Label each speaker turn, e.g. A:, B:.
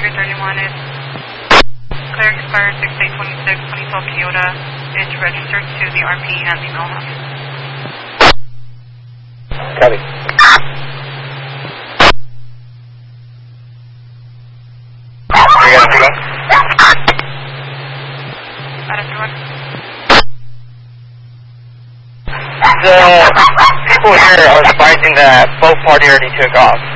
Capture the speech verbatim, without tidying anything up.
A: Tiger thirty-one is clear expired six eight twenty-six, twenty twelve Toyota. It's registered to the R P and the Millhouse.
B: Copy. You got to go? The people here are advising that both parties already took off.